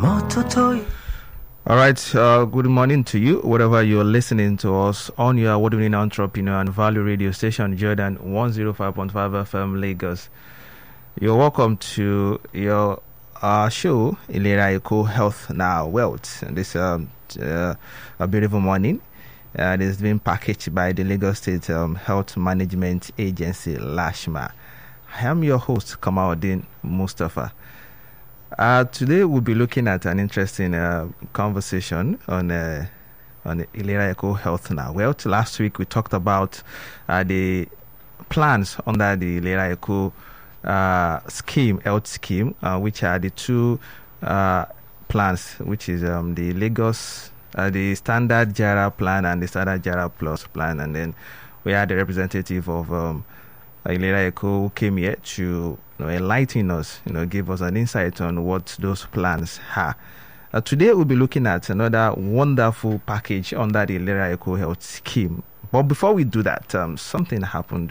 All right, good morning to you, whatever you're listening to us on your award-winning entrepreneur and value radio station, Jordan 105.5 FM Lagos. You're welcome to your show, Ilera Eco Health Now Wealth. And this a beautiful morning. It is being packaged by the Lagos State Health Management Agency, LASHMA. I am your host, Kamaldeen Mustafa. Today we'll be looking at an interesting conversation on Ilera Eco Health Now. Well, last week we talked about the plans under the Ilera Eco scheme, health scheme, which are the two plans, which is the Lagos, the Standard JARA plan and the Standard JARA Plus plan. And then we had the representative of Ilera Eco who came here to enlighten us, give us an insight on what those plans are. Today we'll be looking at another wonderful package under the Ilera Eco Health Scheme. But before we do that, something happened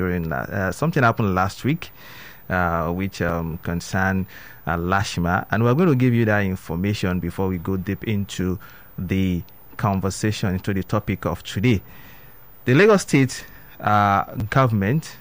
last week, which concerned LASHMA, and we're going to give you that information before we go deep into the conversation, into the topic of today. The Lagos State government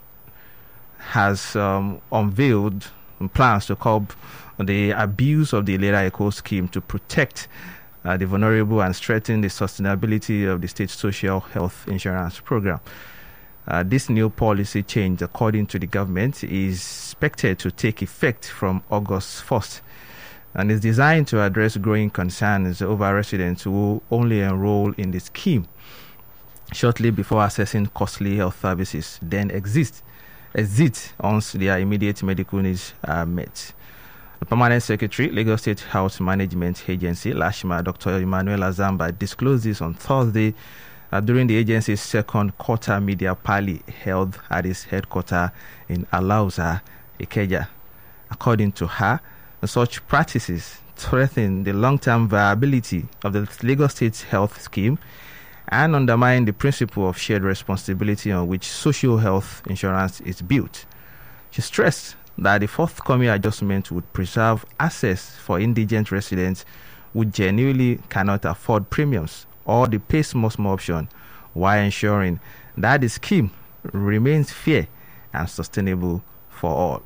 has unveiled plans to curb the abuse of the Ilera Eco scheme to protect the vulnerable and strengthen the sustainability of the state's social health insurance program. This new policy change, according to the government, is expected to take effect from August 1st and is designed to address growing concerns over residents who only enroll in the scheme shortly before accessing costly health services, then exit once their immediate medical needs are met. The Permanent Secretary, Lagos State Health Management Agency, LASHMA, Dr. Emmanuel Azamba, disclosed this on Thursday during the agency's second quarter media parley held at its headquarters in Alausa, Ikeja. According to her, such practices threaten the long-term viability of the Lagos State health scheme and undermine the principle of shared responsibility on which social health insurance is built. She stressed that the forthcoming adjustment would preserve access for indigent residents who genuinely cannot afford premiums or the pay small option, while ensuring that the scheme remains fair and sustainable for all.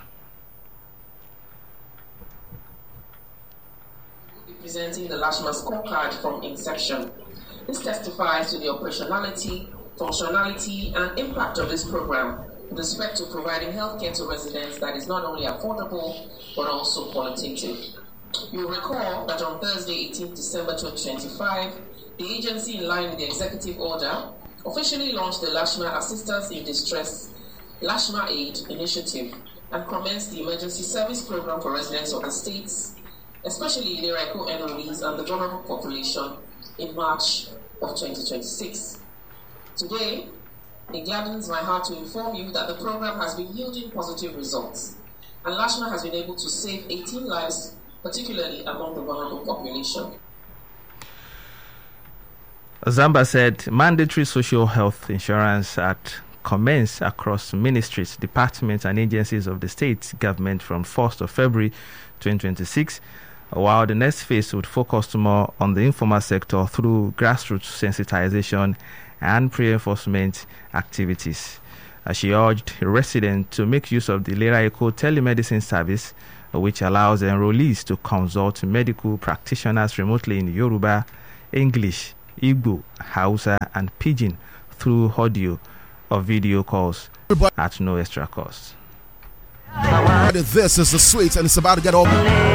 Presenting the LASHMA scorecard from inception. This testifies to the operationality, functionality, and impact of this program with respect to providing healthcare to residents that is not only affordable but also qualitative. You'll recall that on Thursday, 18 December 2025, the agency, in line with the executive order, officially launched the LASHMA Assistance in Distress LASHMA Aid initiative and commenced the emergency service program for residents of the states, especially Ilera Eco enrollees and the vulnerable population, in March of 2026. Today, it gladdens my heart to inform you that the program has been yielding positive results, and LASHMA has been able to save 18 lives, particularly among the vulnerable population. Zamba said mandatory social health insurance Act commenced across ministries, departments, and agencies of the state government from 1st of February 2026, while the next phase would focus more on the informal sector through grassroots sensitization and pre-enforcement activities. She urged residents to make use of the Ilera Eco telemedicine service, which allows enrollees to consult medical practitioners remotely in Yoruba, English, Igbo, Hausa, and Pidgin through audio or video calls at no extra cost. This is the sweet, and it's about to get over.